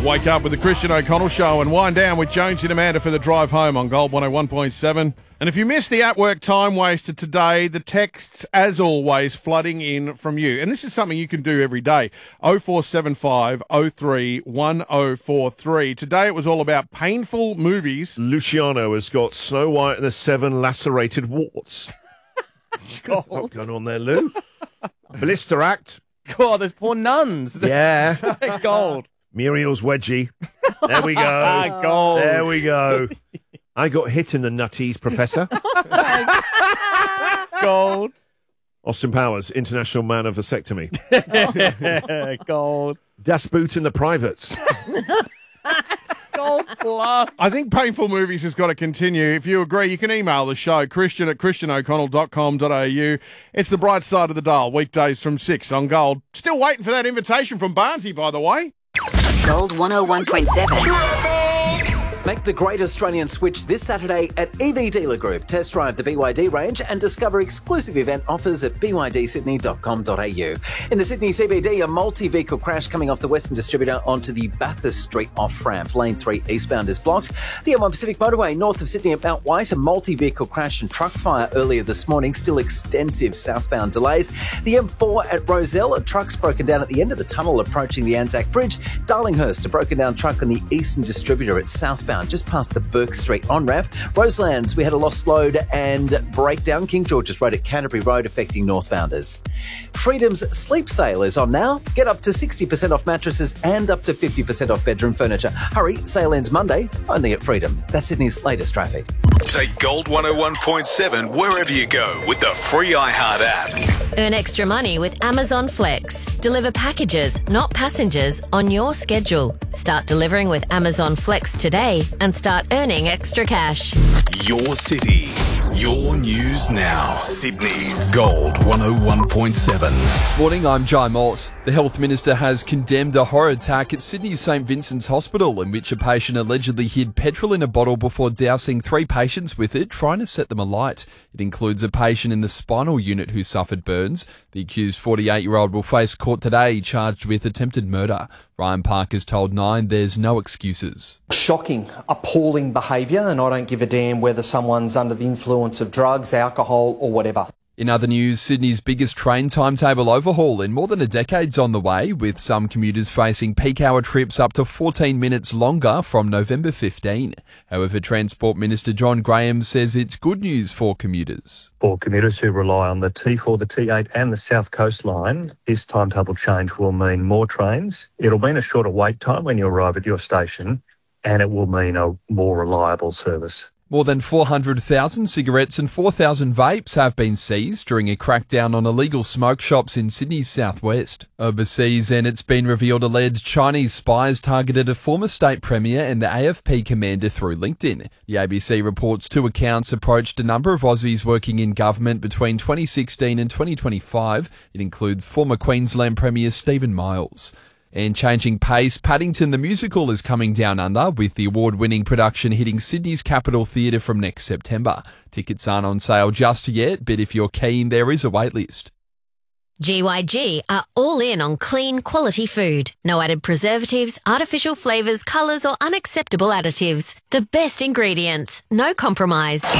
Wake up with the Christian O'Connell Show and wind down with Jones and Amanda for the drive home on Gold 101.7. And if you missed the at-work time waster today, the texts, as always, flooding in from you. And this is something you can do every day. 0475 03 1043. Today it was all about painful movies. Luciano has got Snow White and the 7 lacerated warts. God. What's going on there, Lou? Blister Act. God, there's poor nuns. Yeah. Gold. Muriel's wedgie. There we go. Gold. There we go. I got hit in the nutties, Professor. Gold. Austin Powers, international man of vasectomy. Gold. Das Boot in the privates. Gold plus. I think painful movies has got to continue. If you agree, you can email the show, christian@christianoconnell.com.au. It's the bright side of the dial, weekdays from 6 on Gold. Still waiting for that invitation from Barnsey, by the way. Gold 101.7. Make the great Australian switch this Saturday at EV Dealer Group. Test drive the BYD range and discover exclusive event offers at bydsydney.com.au. In the Sydney CBD, a multi-vehicle crash coming off the Western Distributor onto the Bathurst Street off-ramp. Lane 3 eastbound is blocked. The M1 Pacific Motorway north of Sydney at Mount White, a multi-vehicle crash and truck fire earlier this morning. Still extensive southbound delays. The M4 at Rozelle, a truck's broken down at the end of the tunnel approaching the Anzac Bridge. Darlinghurst, a broken down truck on the Eastern Distributor at southbound just past the Burke Street on-ramp. Roselands, we had a lost load and breakdown. King George's Road at Canterbury Road affecting northbounders. Freedom's sleep sale is on now. Get up to 60% off mattresses and up to 50% off bedroom furniture. Hurry, sale ends Monday, only at Freedom. That's Sydney's latest traffic. Take Gold 101.7 wherever you go with the free iHeart app. Earn extra money with Amazon Flex. Deliver packages, not passengers, on your schedule. Start delivering with Amazon Flex today and start earning extra cash. Your city, your news now. Sydney's Gold 101.7. Morning, I'm Jai Morse. The Health Minister has condemned a horror attack at Sydney's St Vincent's Hospital in which a patient allegedly hid petrol in a bottle before dousing 3 patients with it, trying to set them alight. It includes a patient in the spinal unit who suffered burns. The accused 48-year-old will face court today, charged with attempted murder. Ryan Parker's told Nine there's no excuses. Shocking, appalling behaviour, and I don't give a damn whether someone's under the influence of drugs, alcohol or whatever. In other news, Sydney's biggest train timetable overhaul in more than a decade's on the way, with some commuters facing peak hour trips up to 14 minutes longer from November 15. However, Transport Minister John Graham says it's good news for commuters. For commuters who rely on the T4, the T8 and the South Coast line, this timetable change will mean more trains. It'll mean a shorter wait time when you arrive at your station, and it will mean a more reliable service. More than 400,000 cigarettes and 4,000 vapes have been seized during a crackdown on illegal smoke shops in Sydney's southwest. Overseas, and it's been revealed alleged Chinese spies targeted a former state premier and the AFP commander through LinkedIn. The ABC reports 2 accounts approached a number of Aussies working in government between 2016 and 2025. It includes former Queensland Premier Stephen Miles. And changing pace, Paddington the Musical is coming down under, with the award-winning production hitting Sydney's Capitol Theatre from next September. Tickets aren't on sale just yet, but if you're keen, there is a waitlist. GYG are all in on clean, quality food. No added preservatives, artificial flavours, colours or unacceptable additives. The best ingredients. No compromise.